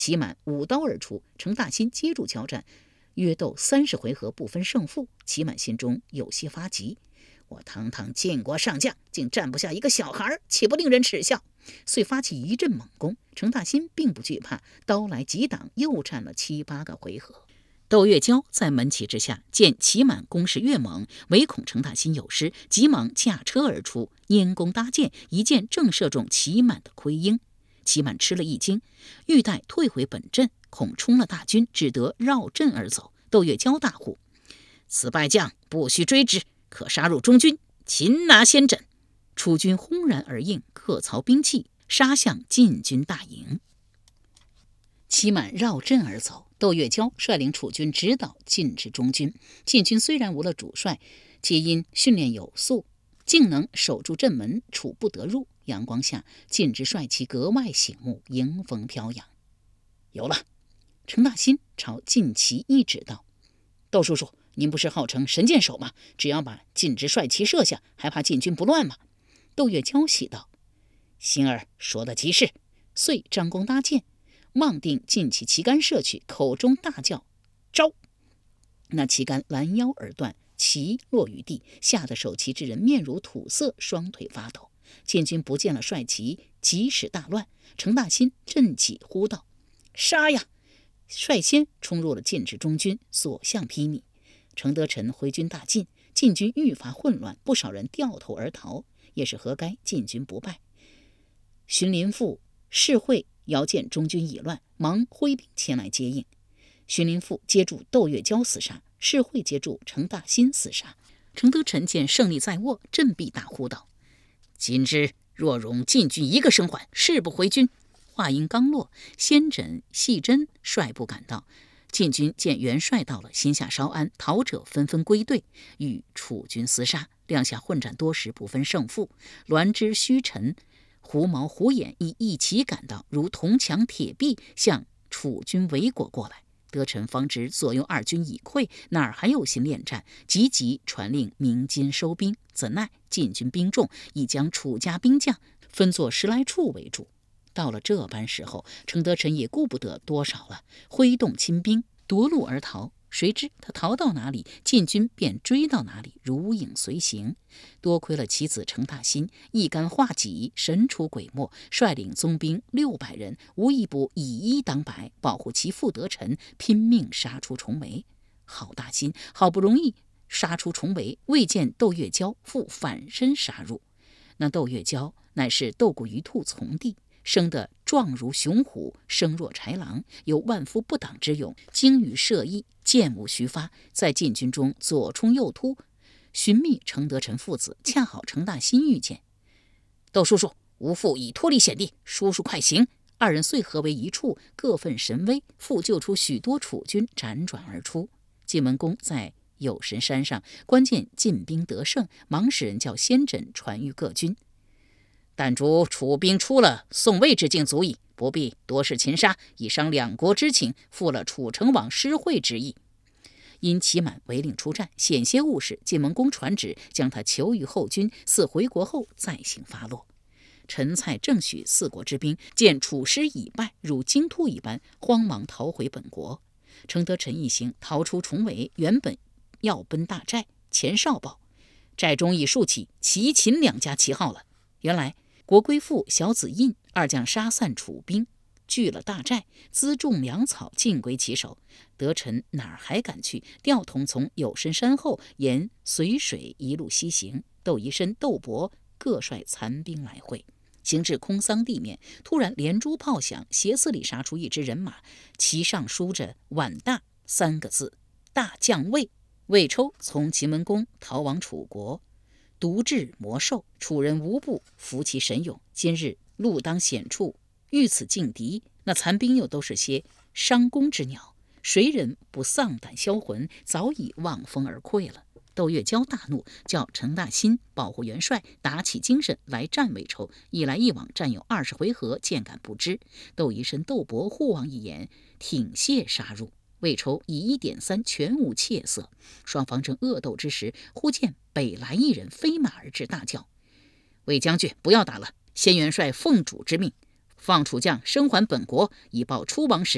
齐满舞刀而出，程大新接住交战，约斗30回合不分胜负。齐满心中有些发急，我堂堂建国上将，竟战不下一个小孩，岂不令人耻笑？遂发起一阵猛攻。程大新并不惧怕，刀来几挡，又战了7、8个回合。窦月娇在门旗之下，见齐满攻势越猛，唯恐程大新有失，急忙驾车而出，拈弓搭箭，一箭正射中齐满的盔缨。齐满吃了一惊，欲待退回本阵，恐冲了大军，只得绕阵而走。窦月娇大呼：此败将不须追之，可杀入中军，擒拿先轸。楚军轰然而应，各槽兵器，杀向晋军大营。齐满绕阵而走，窦月娇率领楚军直捣晋至中军。晋军虽然无了主帅，皆因训练有素，竟能守住阵门，楚不得入。阳光下，晋之帅旗格外醒目，迎风飘扬。有了！程大新朝晋旗一指道：窦叔叔，您不是号称神箭手吗？只要把晋之帅旗射下，还怕晋军不乱吗？窦月娇喜道：星儿说得极是。遂张弓搭箭，望定晋旗旗杆射去，口中大叫：招！那旗杆拦腰而断，旗落于地，吓得守旗之人面如土色，双腿发抖。晋军不见了帅旗，即使大乱。程大新振戟呼道：杀呀！率先冲入了晋之中军，所向披靡。程德臣挥军大进，晋军愈发混乱，不少人掉头而逃，也是活该晋军不败。荀林父士会遥见中军已乱，忙挥兵前来接应。荀林父接住窦月娇厮杀，士会接住程大新厮杀。程德臣见胜利在握，振臂大呼道：今之若容晋军一个生还，誓不回军。话音刚落，先轸、细珍率部赶到。晋军见元帅到了，心下稍安，逃者纷纷归队，与楚军厮杀。两下混战多时，不分胜负。栾枝、须陈、胡毛、胡眼亦一齐赶到，如铜墙铁壁，向楚军围裹过来。德臣方知左右二军已溃，哪儿还有心恋战？急急传令鸣金收兵。怎奈晋军兵众，已将楚家兵将分作10来处围住。到了这般时候，程德臣也顾不得多少了，挥动亲兵夺路而逃。谁知他逃到哪里，晋军便追到哪里，如影随形。多亏了其子程大新一杆画戟，神出鬼没，率领宗兵600人，无一不以一当百，保护其父德臣，拼命杀出重围。好大心，好不容易杀出重围，未见窦月娇复反身杀入。那窦月娇乃是窦固于兔从弟，生得壮如雄虎，声若豺狼，有万夫不挡之勇，精于射艺，箭无虚发，在晋军中左冲右突。寻觅程德臣父子，恰好程大新遇见。窦叔叔，吾父已脱离险地，叔叔快行！二人遂合为一处，各奋神威，复救出许多楚军，辗转而出。晋文公在有神山上关键晋兵得胜，忙使人叫先轸传谕各军：但逐楚兵出了宋魏之境足矣，不必多事擒杀，以伤两国之情，负了楚成王施惠之意。因齐满违令出战，险些误事，晋文公传旨将他囚于后军，似回国后再行发落。陈蔡郑许4国之兵见楚师已败，如惊突一般，慌忙逃回本国。程德臣一行逃出重围，原本要奔大寨，前哨报寨中已竖起齐秦2家旗号了。原来国归父小子印2将杀散楚兵，据了大寨，辎重粮草尽归其手。德臣哪儿还敢去，调同从有深山后沿随水一路西行。窦仪深、窦伯各率残兵来会。行至空桑地面，突然连珠炮响，斜刺里杀出一支人马，旗上书着皖大3个字，大将魏。魏抽从秦文公逃往楚国，独治魔兽，楚人无不服其神勇。今日路当险处，遇此劲敌，那残兵又都是些伤弓之鸟，谁人不丧胆销魂，早已望风而溃了。窦月娇大怒，叫程大新保护元帅，打起精神来战魏抽。一来一往，战有20回合，箭杆不支。窦仪深、窦伯互望一眼，挺械杀入。魏抽以1点3，全无怯色。双方正恶斗之时，忽见北来一人飞马而至，大叫：魏将军，不要打了！先元帅奉主之命，放楚将生还本国，以报出王时